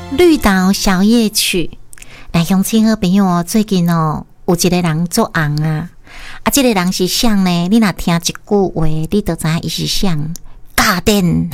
绿岛小夜曲，来乡亲好朋友哦，最近哦有一个人做红啊，这个人是谁呢？你若听一句话，你就知影伊是谁。尬电，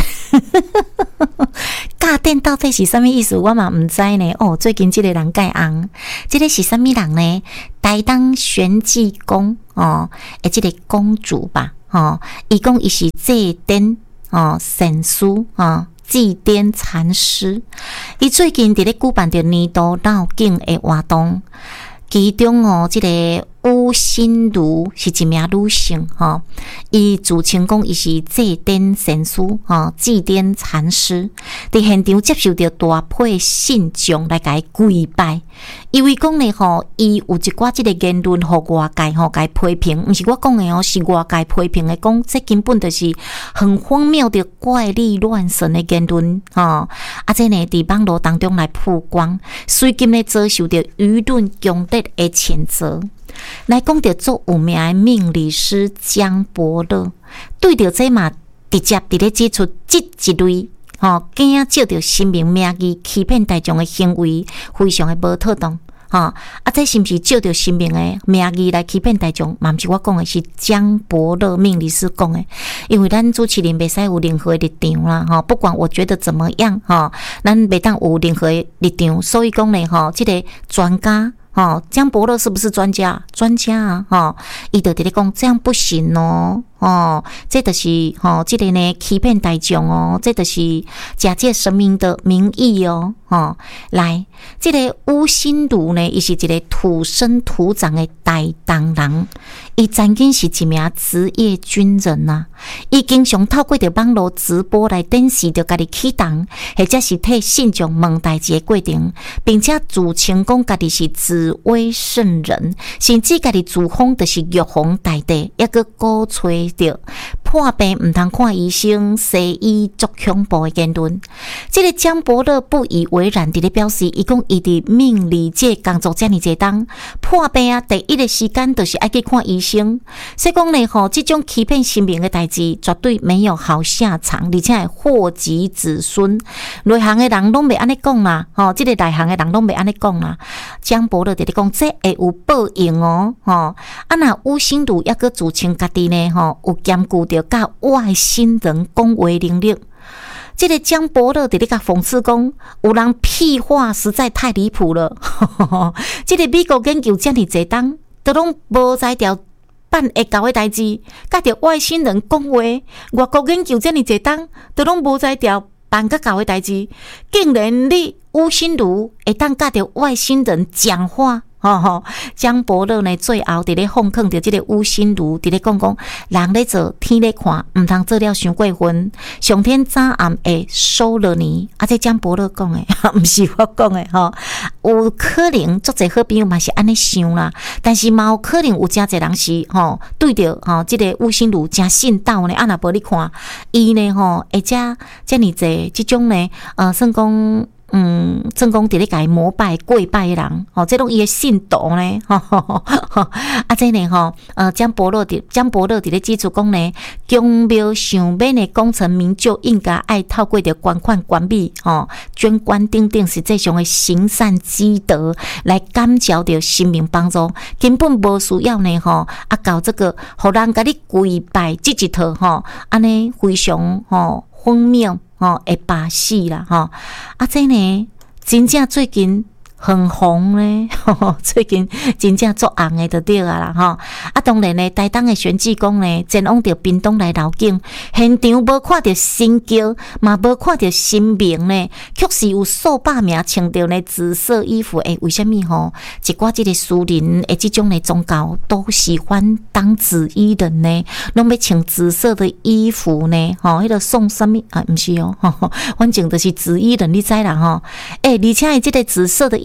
尬电到底是什么意思？我嘛唔知呢。哦，最近这个人介红，这个是什么人呢？台东玄济公哦，这个公主吧，哦，伊讲伊是祭奠哦神师哦。祭奠禅师，伊最近伫咧举办着年度绕境的活动，其中哦，这个吴心如是一名女性吼，伊自称讲伊是祭奠神师吼，祭奠禅师，伫现场接受着大批信众来甲伊跪拜，因为讲咧吼，伊有一寡即个言论，互外界吼甲伊批评，毋是我讲的哦，是外界批评的，讲这根本就是很荒谬的怪力乱神的言论吼，这呢伫网络当中来曝光，随今呢遭受着舆论强烈的谴责。来讲到做有名的命理师江伯乐，对着这嘛直接伫咧指出这一类惊照着神明名义欺骗大众的行为，非常的无妥当。这是不是照着神明的名义来欺骗大众？嘛不是我讲的，是江伯乐命理师讲的。因为咱主持人袂使有任何的立场啦，不管我觉得怎么样，咱袂当有任何的立场。所以讲呢，这个专家。江伯乐是不是专家？专家啊，伊就伫咧讲这样不行哦，这就是这个呢欺骗大众哦，这就是假借神明的名义哦，来，这个吴心如呢，伊是一个土生土长的台东人，伊曾经是一名职业军人呐，伊经常透过着网络直播来展示着家己启动，或者是替信众问代志的过程，并且自称讲家己是紫薇圣人，甚至家己自封就是玉皇大帝，抑个鼓吹着破病唔通看医生，西医足恐怖的言论。这个江伯乐不以为然，伫咧表示，伊讲伊伫命理界工作遮尔济当，破病啊，第一个时间就是爱去看医生。所以讲呢，这种欺骗神明的代志，绝对没有好下场，而且会祸及子孙。内行的人拢袂安尼讲啦，这个内行的人拢袂安尼讲啦。江伯乐伫咧讲，这会有报应哦，那吴心如抑个自称家己呢，有兼顾着甲外星人讲话能力。这个江伯乐伫咧甲讽刺讲，有人屁话实在太离谱了。这个美国研究遮尔济当，都拢无才调办会搞的代志，甲着外星人讲话。外国研究遮尔济当，都拢无才调办甲搞的代志，竟然你吴心如会当甲着外星人讲话。江伯乐呢，最后伫咧讽刺着这个吴心如，伫咧讲，人咧做，天咧看，唔通做了伤过分，上天早暗会收了你。这江伯乐讲的，唔是我讲的有可能足侪好朋友嘛是安尼想啦，但是嘛有可能有真侪人是对着这个吴心如真信道呢。若无你看，伊呢会遮尔济这种呢算讲。正讲伫咧甲伊膜拜跪拜的人，这拢伊的信徒呢，这呢江伯乐伫咧指出讲呢，公庙上面的功成名就，应该爱透过着捐款管理，捐款等等实际上的行善积德来感召着神明帮助，根本无需要呢搞这个，互人甲你跪拜这一套安尼非常荒谬。会把戏啦这呢真正最近很红呢，最近真正足红的就对啊啦当然呢，台东的玄济公呢，前往到屏东来绕境，现场无看到神轿，嘛无看到神明呢，却是有数百名穿着呢紫色衣服。为什么一寡这个私人的这种的宗教都喜欢当紫衣人呢？拢要穿紫色的衣服呢？迄个送什么啊？不是反正就是紫衣人，你知啦而且这个紫色的衣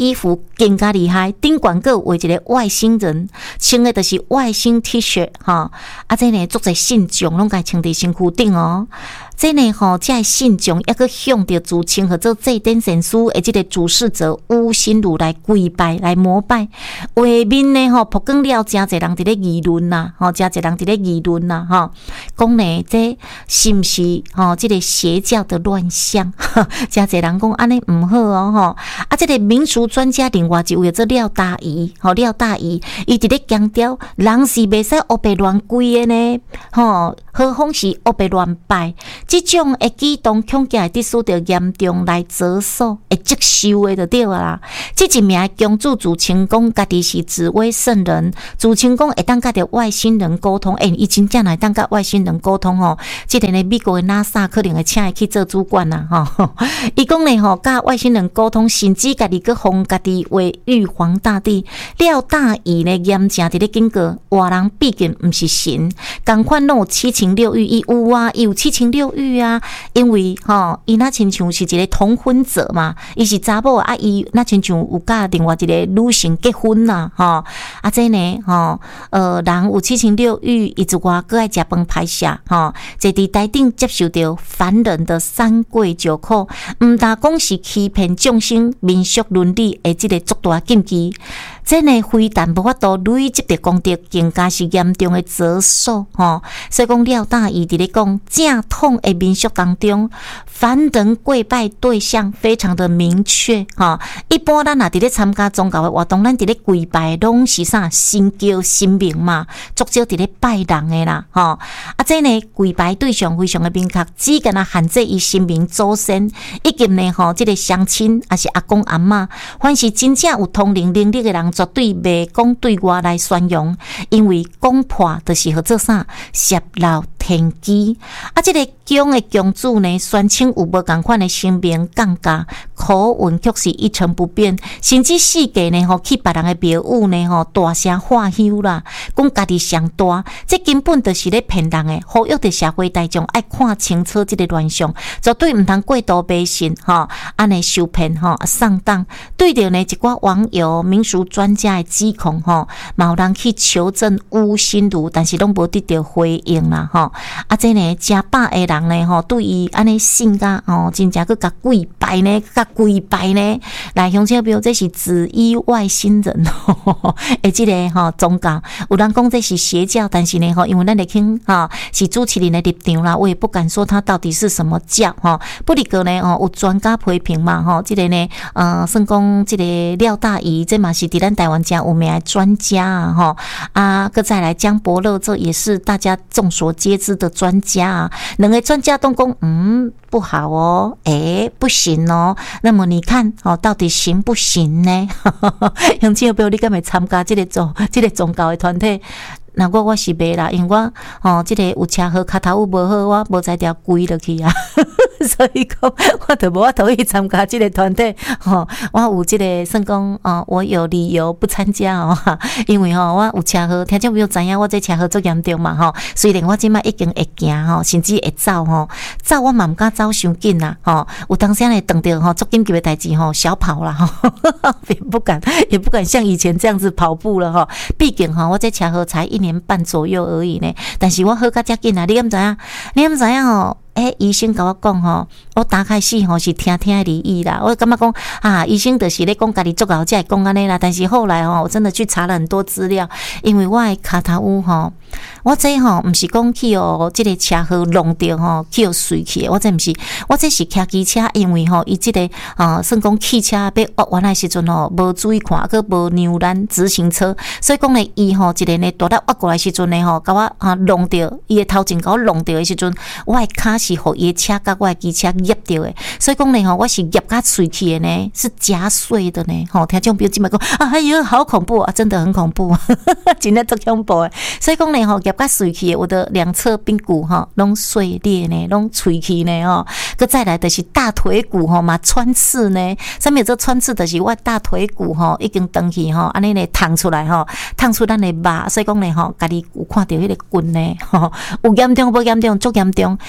衣服更加厉害，顶管个为一个外星人，穿的就是外星 T 恤哈，这呢做在信众拢该穿伫身躯顶哦。这呢这信众也个向着自称和做祭典神师的这个主事者吴心如来跪拜来膜拜，画面呢曝光了真侪人伫咧议论呐，真侪人伫咧议论呐，讲呢这是不是这个邪教的乱象？真侪人讲安尼唔好哦，这个民俗专家另外一位做廖大姨，廖大姨伊伫咧强调，人是袂使黑白乱跪的呢，何况是黑白乱拜。这种的举动，恐惊会得受到严重来责受，会接受的就对啦。这一名公主自称讲家己是紫薇圣人，自称讲会当甲着外星人沟通，伊真正会当甲外星人沟通哦。这个呢，美国的 NASA 可能会请伊去做主管啦，伊讲呢甲外星人沟通，甚至家己去封家己为玉皇大帝。廖大姨呢，严正伫咧警告，活人毕竟毋是神，同款拢有七情六欲，伊有啊，伊有七情六欲。啊，因为伊那亲像是一个同婚者嘛，伊是查某啊，伊那亲像有甲另外一个女性结婚呐，这呢，人有七情六欲，伊之外搁爱食饭歹食，坐伫台顶接受到凡人的三跪九叩，毋但讲是欺骗众生民俗伦理的这个足大禁忌。这呢非但无法度累积的功德，更加是严重的责受所以讲廖大姨伫咧讲正统的民俗当中，凡人跪拜对象非常的明确一般咱若伫咧参加宗教的活动，咱伫咧跪拜拢是啥神叫神明嘛，足少伫咧拜人的啦这呢跪拜对象非常的明确，只敢限制伊神明祖先，以及呢这个乡亲也是阿公阿嬷，凡是真正有通灵能力的人，绝对袂讲对外来宣扬，因为讲破就是好做啥泄露天机。这个宫的公主呢，宣称有无同款的声明降价，口吻却是一成不变，甚至世界呢去别人的庙宇呢大声化休啦，讲家己上大，这根本就是咧骗人的，呼吁的社会大众爱看清楚这个乱象，绝对唔通过度迷信安尼受骗上当。对着呢一寡网友民俗专家的指控有人去求证吴心如，但是拢无得到回应啦这呢真百个人呢对伊安尼信甲真正去甲跪拜呢，来乡亲朋友，这是紫衣外星人这个宗教，有人讲这是邪教，但是呢因为咱的听是主持人的立场啦，我也不敢说它到底是什么教不离个呢有专家批评嘛这个呢算讲这个廖大姨，这嘛是伫咱台湾真有名的专家搁再来江伯乐，这也是大家众所皆知的专家两个专家都讲不好哦，不行哦。那么你看到底行不行呢？乡亲朋友，你敢会参加这个宗教的团体？那我是袂啦，因为我这个有车祸，脚头有无好，我无才调跪落去啊。所以讲，我就无法度去参加这个团体。我有这个算讲我有理由不参加因为我有车祸，听众朋友知影我这车祸足严重嘛虽然我即摆已经会行甚至会走走我嘛毋敢走伤紧啦有当时呢碰到足紧急的代志小跑啦也不敢像以前这样子跑步了毕竟我这车祸才1年半左右而已呢，但是我好甲遮紧啊，你敢知影？医生甲我讲我打开始是听而已啦。我感觉讲医生就是咧讲家己足够才会讲安尼啦。但是后来我真的去查了很多资料，因为我的脚头有我这毋是讲去这个车祸弄着去碎去，我这毋是，我这是骑机车，因为伊这个算讲汽车要挖弯的时阵无注意看，佮无让咱直行车，所以讲呢，伊一个呢大力挖过来时阵呢甲我弄着，伊的头前甲我弄着的时阵，我的脚是互伊的车甲我的机车压着的，所以讲呢我是压甲碎去的呢，是夹碎的呢听众朋友今摆讲哎呦好恐怖啊，真的很恐怖真的足恐怖的，所以讲呢夹甲碎去的，我的两侧髌骨拢碎裂呢，拢碎去呢佮再来就是大腿骨嘛穿刺呢，上面有这穿刺就是我大腿骨已经长去安尼呢烫出来烫出咱的肉，所以讲呢家己有看到迄个棍呢有严重无严重，足严重。医生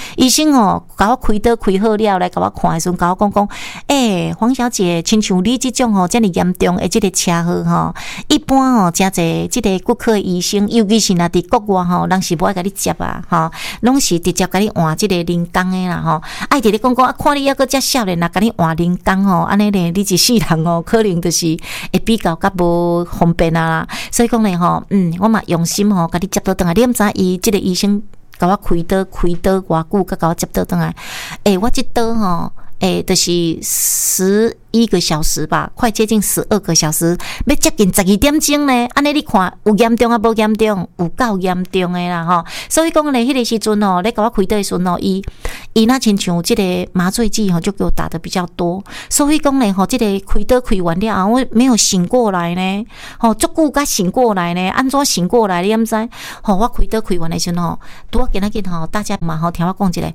生哦，甲我开刀开好了来甲我看的时阵，甲我讲，黄小姐，亲像你即种吼遮尔严重的即个车祸吼，一般吼诚侪即个骨科医生，尤其是若伫国外吼，人是无爱甲你接啊，吼，拢是直接甲你换即个人工的啦，吼，爱伫咧讲看你抑个遮少年，若甲你换人工吼，安尼咧，你一世人吼，可能就是会比较较无方便啊啦。所以讲咧吼，我嘛用心吼，甲你接倒转来。你毋知伊即个医生甲我开刀偌久，甲我接倒转来。我即刀吼，就是11个小时吧，快接近12个小时，要接近12点钟呢。安尼你看有严重啊？无严重？有够严重的啦吼。所以讲咧，迄个时阵哦，咧甲我开刀的时阵哦，伊那亲像即个麻醉剂吼，就给我打的比较多。所以讲咧吼，即个开刀开完了后，我没有醒过来呢。吼，足久才醒过来呢。安怎醒过来？你毋知？吼，我开刀开完的时阵吼，拄啊今仔日吼，大家嘛吼听我讲一下，